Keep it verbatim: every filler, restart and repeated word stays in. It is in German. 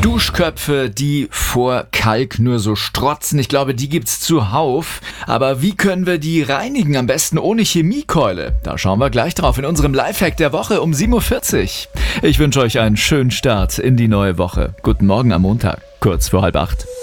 Duschköpfe, die vor Kalk nur so strotzen, ich glaube, die gibt's zuhauf. Aber wie können wir die reinigen? Am besten ohne Chemiekeule. Da schauen wir gleich drauf in unserem Lifehack der Woche um sieben Uhr vierzig. Ich wünsche euch einen schönen Start in die neue Woche. Guten Morgen am Montag, kurz vor halb acht.